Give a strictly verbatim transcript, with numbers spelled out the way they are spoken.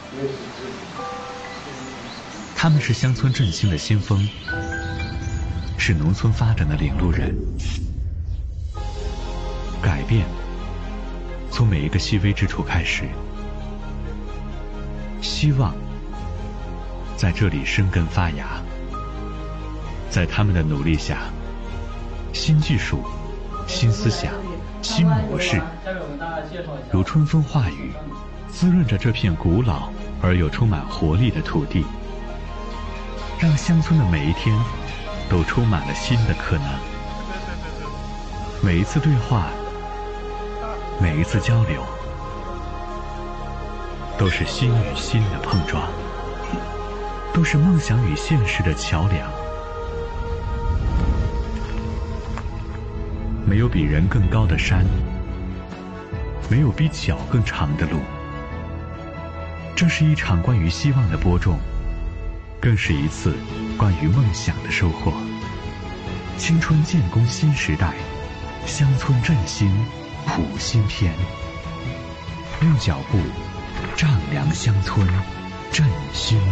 他们是乡村振兴的先锋，是农村发展的领路人。改变从每一个细微之处开始，希望在这里生根发芽。在他们的努力下，新技术、新思想、新模式如春风化雨，滋润着这片古老而又充满活力的土地，让乡村的每一天都充满了新的可能。每一次对话，每一次交流，都是心与心的碰撞，都是梦想与现实的桥梁。没有比人更高的山，没有比脚更长的路。这是一场关于希望的播种，更是一次关于梦想的收获。青春建功新时代，乡村振兴谱新篇。用脚步丈量乡村振兴。